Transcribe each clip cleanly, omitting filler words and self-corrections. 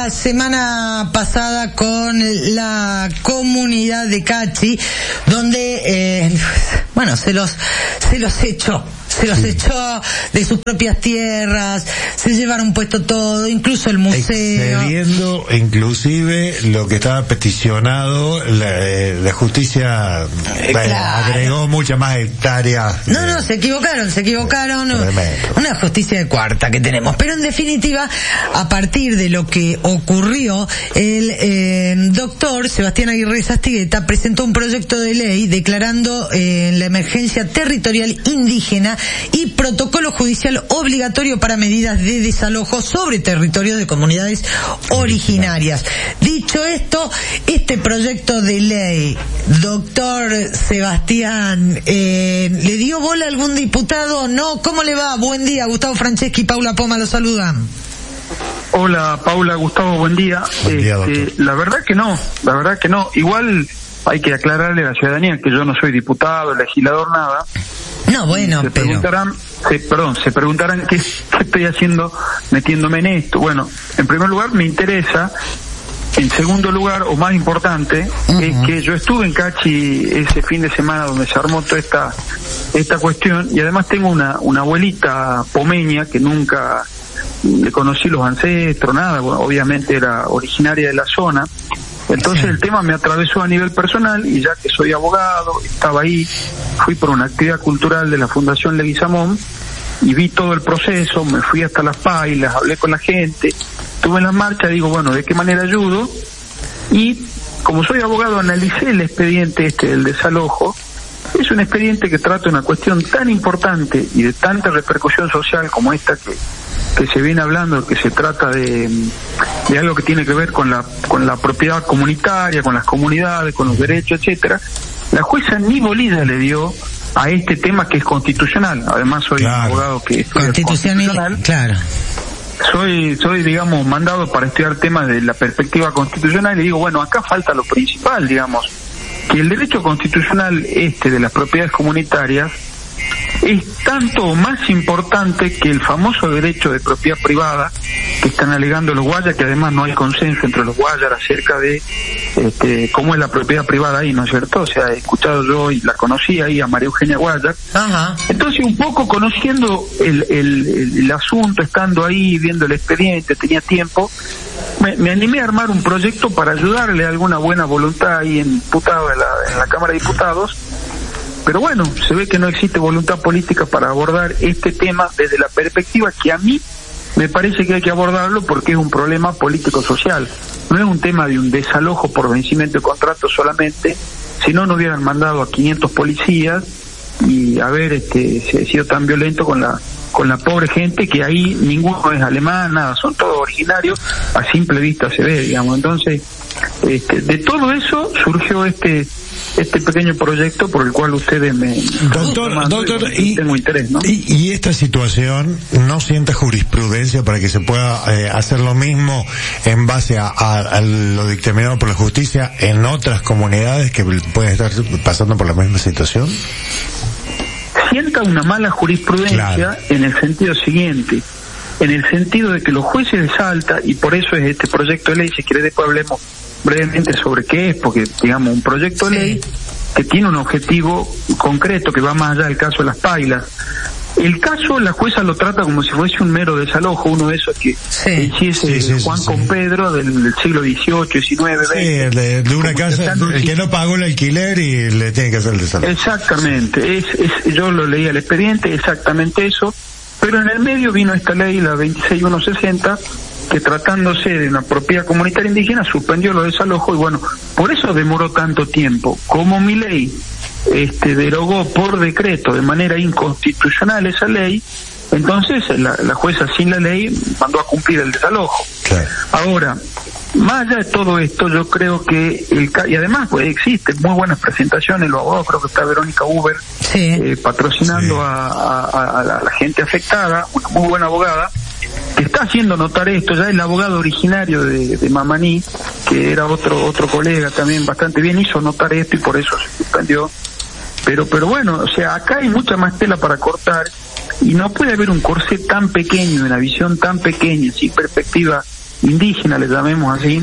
la semana pasada con la comunidad de Cachi, donde, se los echó de sus propias tierras, se llevaron puesto todo, incluso el museo. Excediendo inclusive lo que estaba peticionado, la justicia agregó muchas más hectáreas. No, se equivocaron. Una justicia de cuarta que tenemos. Pero en definitiva, a partir de lo que ocurrió, el doctor Sebastián Aguirre Sastigueta presentó un proyecto de ley declarando la emergencia territorial indígena y protocolo judicial obligatorio para medidas de desalojo sobre territorios de comunidades originarias. Dicho esto, este proyecto de ley, doctor Sebastián, ¿le dio bola a algún diputado? No, ¿cómo le va? Buen día, Gustavo Franceschi, Paula Poma lo saludan. Hola Paula, Gustavo, buen día. La verdad que no. Igual hay que aclararle a la ciudadanía que yo no soy diputado, legislador, nada. No, bueno, se preguntarán qué estoy haciendo metiéndome en esto. Bueno, en primer lugar me interesa. En segundo lugar, o más importante, es que yo estuve en Cachi ese fin de semana donde se armó toda esta cuestión, y además tengo una abuelita pomeña que nunca le conocí los ancestros, nada, bueno, obviamente era originaria de la zona. Entonces el tema me atravesó a nivel personal, y ya que soy abogado, estaba ahí, fui por una actividad cultural de la Fundación Leguizamón y vi todo el proceso, me fui hasta Las Pailas, hablé con la gente, estuve en la marcha, digo, bueno, ¿de qué manera ayudo? Y como soy abogado, analicé el expediente del desalojo. Es un expediente que trata una cuestión tan importante y de tanta repercusión social como esta que se viene hablando, que se trata de algo que tiene que ver con la propiedad comunitaria, con las comunidades, con los derechos, etcétera. La jueza ni bolilla le dio a este tema que es constitucional. Además soy un abogado que estudia constitucional. Claro. Soy, digamos, mandado para estudiar temas de la perspectiva constitucional, y digo, bueno, acá falta lo principal, digamos, que el derecho constitucional de las propiedades comunitarias es tanto o más importante que el famoso derecho de propiedad privada que están alegando los guayas, que además no hay consenso entre los guayas acerca de cómo es la propiedad privada ahí, ¿no es cierto? O sea, he escuchado yo y la conocí ahí a María Eugenia Guayar. Ajá. Entonces, un poco conociendo el asunto, estando ahí, viendo el expediente, tenía tiempo, me animé a armar un proyecto para ayudarle a alguna buena voluntad ahí en la Cámara de Diputados. Pero bueno, se ve que no existe voluntad política para abordar este tema desde la perspectiva que a mí me parece que hay que abordarlo, porque es un problema político-social. No es un tema de un desalojo por vencimiento de contrato solamente, si no hubieran mandado a 500 policías y haber sido tan violento con la pobre gente, que ahí ninguno es alemán, nada, son todos originarios, a simple vista se ve, digamos. Entonces, de todo eso surgió este pequeño proyecto por el cual ustedes Doctor, tengo interés, ¿no? Y esta situación no sienta jurisprudencia para que se pueda hacer lo mismo en base a lo dictaminado por la justicia en otras comunidades que pueden estar pasando por la misma situación. Sienta una mala jurisprudencia, claro, en el sentido siguiente, en el sentido de que los jueces de Salta, y por eso es este proyecto de ley, si quiere después hablemos brevemente sobre qué es, porque digamos un proyecto de ley que tiene un objetivo concreto que va más allá del caso de Las Pailas. El caso la jueza lo trata como si fuese un mero desalojo, uno de esos que hiciese Juan con Pedro del siglo XVIII, XIX, XX. De una casa, el que no pagó el alquiler y le tiene que hacer el desalojo. Exactamente, yo lo leí al expediente, exactamente eso, pero en el medio vino esta ley, la 26160, que tratándose de una propiedad comunitaria indígena suspendió los desalojos, y bueno, por eso demoró tanto tiempo. Como mi ley derogó por decreto de manera inconstitucional esa ley, entonces la jueza sin la ley mandó a cumplir el desalojo. Claro. Ahora, más allá de todo esto, yo creo que y además pues existen muy buenas presentaciones, los abogados, creo que está Verónica Uber patrocinando a la gente afectada, una muy buena abogada, que está haciendo notar esto. Ya el abogado originario de Mamaní, que era otro colega también bastante bien, hizo notar esto y por eso se suspendió. Pero bueno, o sea, acá hay mucha más tela para cortar, y no puede haber un corsé tan pequeño, una visión tan pequeña, sin perspectiva indígena, le llamemos así,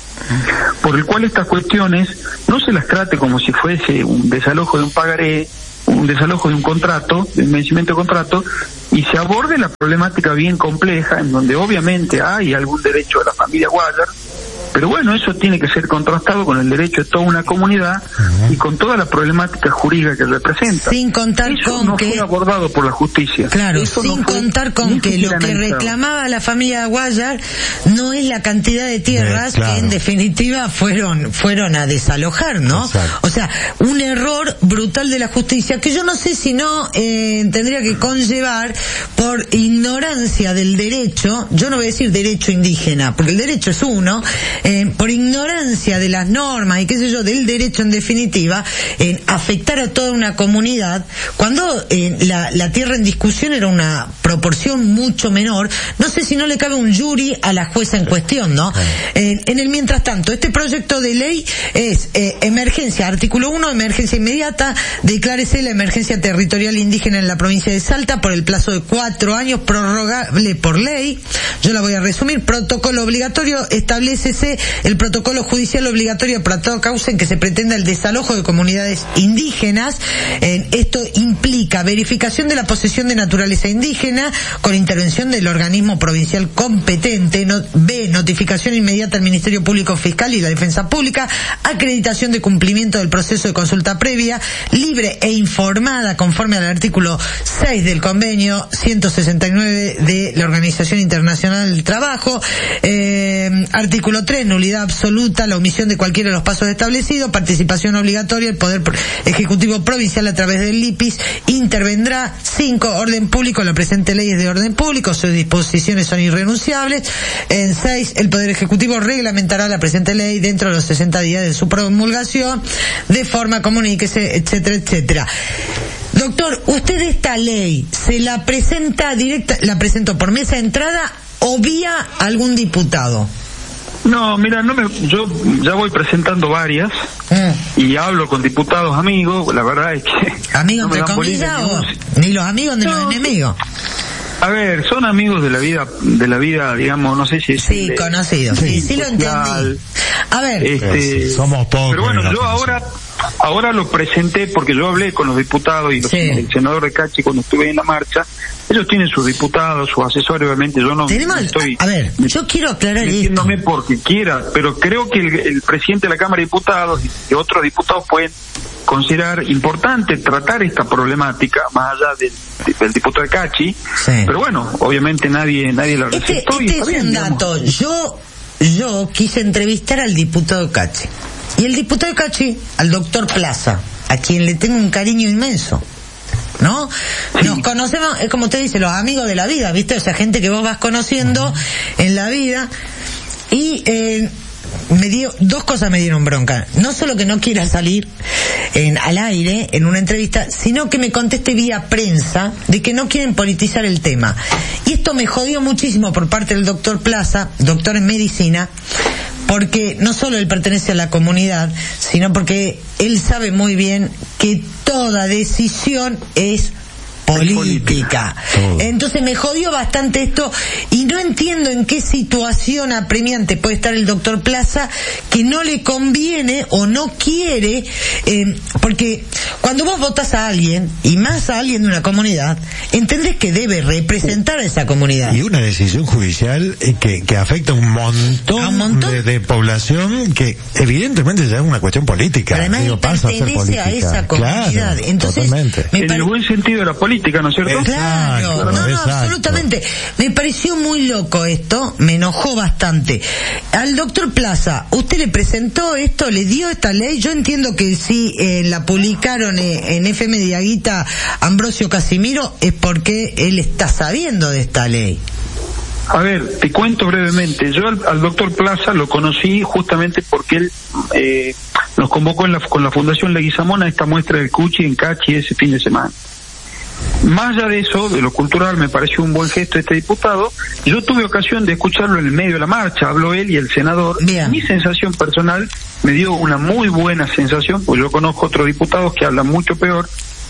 por el cual estas cuestiones no se las trate como si fuese un desalojo de un pagaré, un desalojo de un contrato, de un vencimiento de contrato, y se aborde la problemática bien compleja, en donde obviamente hay algún derecho de la familia Guayar, pero bueno, eso tiene que ser contrastado con el derecho de toda una comunidad y con toda la problemática jurídica que representa. Sin contar eso con no que... fue abordado por la justicia. Claro, eso sin contar con que lo que reclamaba la familia Guayar no es la cantidad de tierras que en definitiva fueron a desalojar, ¿no? Exacto. O sea, un error brutal de la justicia que yo no sé si no tendría que conllevar por ignorancia del derecho, yo no voy a decir derecho indígena, porque el derecho es uno, por ignorancia de las normas y qué sé yo, del derecho en definitiva, afectar a toda una comunidad, cuando la tierra en discusión era una proporción mucho menor. No sé si no le cabe un jury a la jueza en cuestión, ¿no? En el mientras tanto, este proyecto de ley es emergencia, artículo 1, emergencia inmediata, declárese la emergencia territorial indígena en la provincia de Salta por el plazo de 4 años, prorrogable por ley. Yo la voy a resumir. Protocolo obligatorio, establécese el protocolo judicial obligatorio para toda causa en que se pretenda el desalojo de comunidades indígenas. Esto implica verificación de la posesión de naturaleza indígena con intervención del organismo provincial competente. Notificación inmediata al Ministerio Público Fiscal y la Defensa Pública. Acreditación de cumplimiento del proceso de consulta previa, libre e informada conforme al artículo 6 del convenio 169 de la Organización Internacional del Trabajo. Artículo 3, nulidad absoluta, la omisión de cualquiera de los pasos establecidos, participación obligatoria, el Poder Ejecutivo Provincial a través del IPIS intervendrá. 5, orden público, la presente ley es de orden público, sus disposiciones son irrenunciables. 6, el Poder Ejecutivo reglamentará la presente ley dentro de los 60 días de su promulgación, de forma comuníquese, etcétera, etcétera. Doctor, ¿usted esta ley se la presenta directa, la presentó por mesa de entrada o vía algún diputado? No, mira, yo ya voy presentando varias y hablo con diputados amigos, la verdad es que... ¿Amigos entre comillas o ni los amigos ni los enemigos? A ver, son amigos de la vida, digamos, no sé si es... Sí, conocidos, sí lo entendí. A ver... somos pocos. Pero bueno, yo ahora lo presenté porque yo hablé con los diputados y el senador de Cachi cuando estuve en la marcha. Ellos tienen sus diputados, sus asesores, obviamente yo no estoy... A ver, yo quiero aclarar esto. Porque quiera, pero creo que el presidente de la Cámara de Diputados y otros diputados pueden considerar importante tratar esta problemática, más allá del diputado de Cachi, pero bueno, obviamente nadie lo receptó. Este es un dato. Yo quise entrevistar al diputado de Cachi. Y el diputado de Cachi, al doctor Plaza, a quien le tengo un cariño inmenso, ¿no? Sí. Nos conocemos, es como usted dice, los amigos de la vida, ¿viste? Esa gente que vos vas conociendo en la vida. Y dos cosas me dieron bronca. No solo que no quiera salir al aire en una entrevista, sino que me conteste vía prensa de que no quieren politizar el tema. Y esto me jodió muchísimo por parte del doctor Plaza, doctor en medicina, porque no solo él pertenece a la comunidad, sino porque él sabe muy bien que toda decisión es política. Entonces me jodió bastante esto y no entiendo en qué situación apremiante puede estar el doctor Plaza que no le conviene o no quiere, porque cuando vos votás a alguien, y más a alguien de una comunidad, entendés que debe representar a esa comunidad. Y una decisión judicial que afecta a un montón de población que evidentemente ya es una cuestión política. Además, pasa a ser política. A esa comunidad. Claro, entonces, en el buen sentido de la política, ¿no es cierto? Claro, absolutamente. Me pareció muy loco esto, me enojó bastante. Al doctor Plaza, ¿usted le presentó esto, le dio esta ley? Yo entiendo que si la publicaron en FM Diaguita Ambrosio Casimiro es porque él está sabiendo de esta ley. A ver, te cuento brevemente. Yo al doctor Plaza lo conocí justamente porque él nos convocó con la Fundación Leguizamón a esta muestra del Cuchi en Cachi ese fin de semana. Más allá de eso, de lo cultural, me pareció un buen gesto este diputado. Yo tuve ocasión de escucharlo en el medio de la marcha, habló él y el senador. Bien. Mi sensación personal me dio una muy buena sensación, pues yo conozco otros diputados que hablan mucho peor,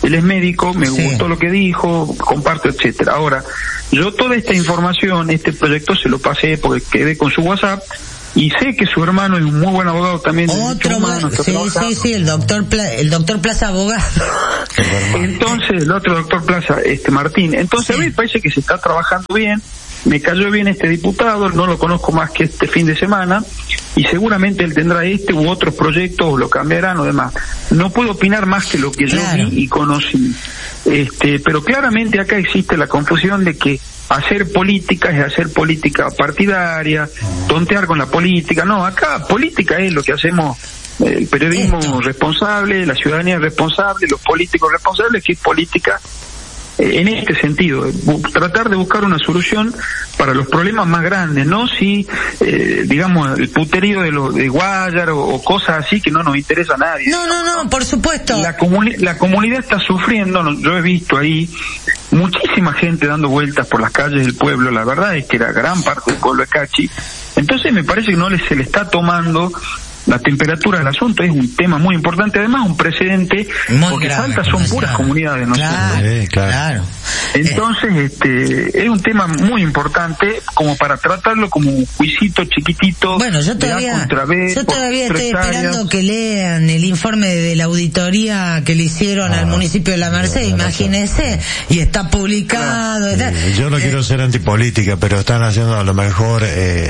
él es médico, me gustó lo que dijo, comparto, etcétera. Ahora, yo toda esta información, este proyecto se lo pasé porque quedé con su WhatsApp, y sé que su hermano es un muy buen abogado también. Otro sí, el doctor Plaza abogado. Entonces, el otro doctor Plaza, Martín. Entonces, a mí me parece que se está trabajando bien. Me cayó bien este diputado, no lo conozco más que este fin de semana, y seguramente él tendrá este u otros proyectos, o lo cambiarán o demás. No puedo opinar más que lo que yo vi y conocí. Pero claramente acá existe la confusión de que hacer política es hacer política partidaria, tontear con la política. No, acá política es lo que hacemos, el periodismo responsable, la ciudadanía responsable, los políticos responsables, que es política en este sentido, tratar de buscar una solución para los problemas más grandes, no si digamos el puterío de Guayar o cosas así que no nos interesa a nadie. No, por supuesto. La comunidad está sufriendo, yo he visto ahí muchísima gente dando vueltas por las calles del pueblo, la verdad es que era gran parte del pueblo de Cachi, entonces me parece que se le está tomando la temperatura del asunto. Es un tema muy importante, además un precedente, porque Salta son puras comunidades, ¿no? Claro. Entonces, es un tema muy importante como para tratarlo como un juicito chiquitito. Bueno, yo todavía estoy esperando que lean el informe de la auditoría que le hicieron al municipio de La Merced, imagínese, y está publicado. Yo no quiero ser antipolítica, pero están haciendo a lo mejor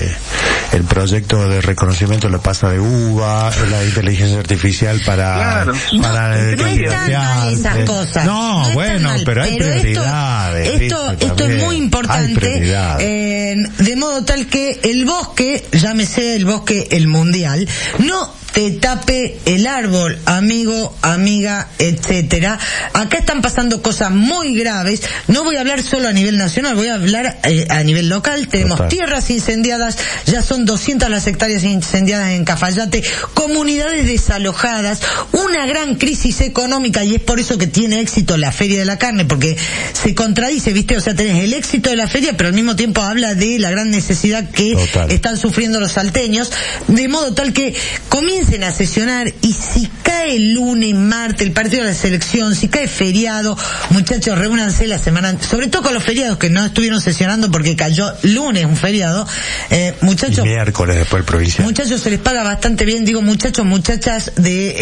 el proyecto de reconocimiento de la pasa de uva, la inteligencia artificial para no están mal esas cosas. No, bueno, pero hay prioridades. Esto es muy importante, de modo tal que el bosque, llámese el bosque el mundial, no te tape el árbol, amigo, amiga, etcétera. Acá están pasando cosas muy graves. No voy a hablar solo a nivel nacional, voy a hablar a nivel local. Tenemos tierras incendiadas, ya son 200 las hectáreas incendiadas en Cafayate, comunidades desalojadas, una gran crisis económica, y es por eso que tiene éxito la Feria de la Carne, porque se contradice, ¿viste? O sea, tenés el éxito de la feria, pero al mismo tiempo habla de la gran necesidad que están sufriendo los salteños, de modo tal que comiencen a sesionar, y si cae el lunes, martes, el partido de la selección, si cae feriado, muchachos, reúnanse la semana, sobre todo con los feriados que no estuvieron sesionando porque cayó lunes un feriado, muchachos. Y miércoles después el provincial. Muchachos, se les paga bastante bien, digo muchachos, muchachas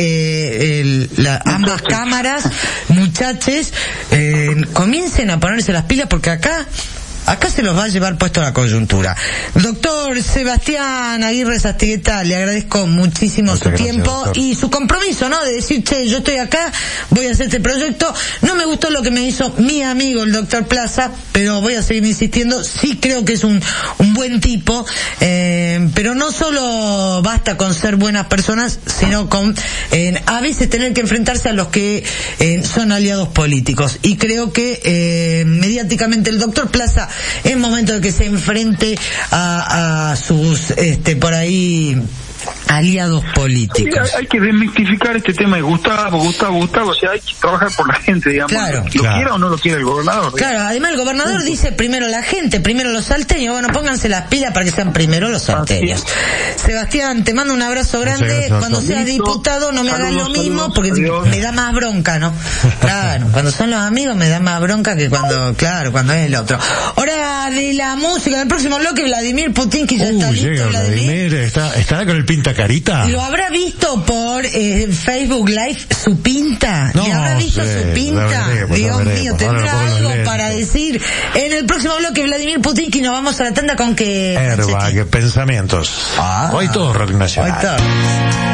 de ambas cámaras, muchaches, comiencen a ponerse las pilas porque acá se los va a llevar puesto la coyuntura. Doctor Sebastián Aguirre Sastigueta, le agradezco muchísimo su tiempo, doctor, y su compromiso, ¿no? De decir, yo estoy acá, voy a hacer este proyecto. No me gustó lo que me hizo mi amigo el doctor Plaza, pero voy a seguir insistiendo. Sí creo que es un buen tipo, pero no solo basta con ser buenas personas, sino con a veces tener que enfrentarse a los que son aliados políticos. Y creo que mediáticamente el doctor Plaza es momento de que se enfrente a sus por ahí aliados políticos. Sí, hay que desmitificar este tema de Gustavo, o sea, hay que trabajar por la gente, digamos. Claro. Lo quiera o no lo quiera el gobernador. Claro, además el gobernador dice primero la gente, primero los salteños. Bueno, pónganse las pilas para que sean primero los salteños. Sebastián, te mando un abrazo grande. Cuando seas diputado no me hagas lo mismo, porque me da más bronca, ¿no? Claro, cuando son los amigos me da más bronca que cuando es el otro. Hora de la música, en el próximo bloque Vladimir Putin, que ya está listo. Llega Vladimir, está con el pinta carita. ¿Lo habrá visto por Facebook Live su pinta? No, ¿Le habrá visto su pinta? Dios mío, tendrá algo para decir. En el próximo bloque Vladimir Putin, y nos vamos a la tanda con que... Airbag, pensamientos. Hoy todo rock nacional.